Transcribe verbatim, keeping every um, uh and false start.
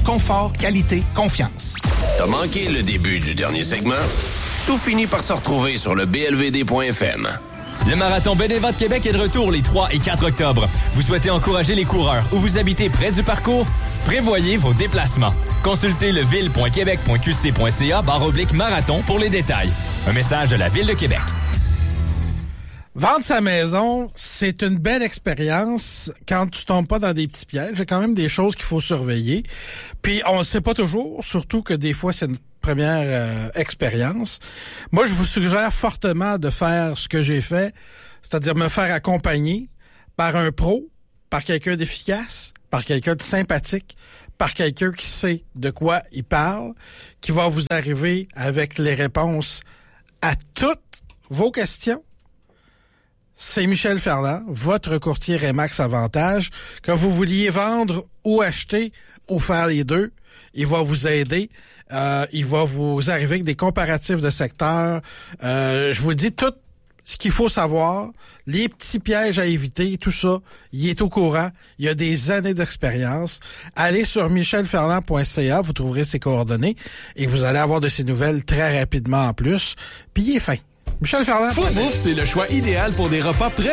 Confort, qualité, confiance. T'as manqué le début du dernier segment? Tout finit par se retrouver sur le B L V D point F M. Le Marathon Beneva de Québec est de retour les trois et quatre octobre. Vous souhaitez encourager les coureurs ou vous habitez près du parcours? Prévoyez vos déplacements. Consultez le ville point québec point q c point c a barre oblique marathon pour les détails. Un message de la Ville de Québec. Vendre sa maison, c'est une belle expérience quand tu tombes pas dans des petits pièges. Il y a quand même des choses qu'il faut surveiller. Puis on ne sait pas toujours, surtout que des fois c'est une première euh, expérience. Moi, je vous suggère fortement de faire ce que j'ai fait, c'est-à-dire me faire accompagner par un pro, par quelqu'un d'efficace, par quelqu'un de sympathique, par quelqu'un qui sait de quoi il parle, qui va vous arriver avec les réponses à toutes vos questions. C'est Michel Ferland, votre courtier Remax Avantage. Que vous vouliez vendre ou acheter ou faire les deux, il va vous aider. Euh, il va vous arriver avec des comparatifs de secteurs. Euh, je vous dis tout ce qu'il faut savoir, les petits pièges à éviter, tout ça, il est au courant. Il y a des années d'expérience. Allez sur michel ferland point c a, vous trouverez ses coordonnées et vous allez avoir de ses nouvelles très rapidement en plus. Puis il est fin. Michel Ferland. Fouf, fouf, c'est le choix idéal pour des repas prêts